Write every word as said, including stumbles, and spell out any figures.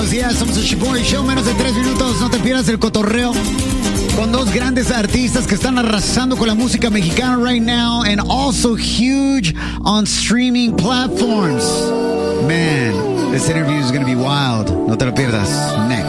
buenos días. Somos el Chiboy Show, menos de tres minutos. No te pierdas el cotorreo con dos grandes artistas que están arrasando con la música mexicana right now and also huge on streaming platforms. Man, this interview is going to be wild. No te lo pierdas. Next.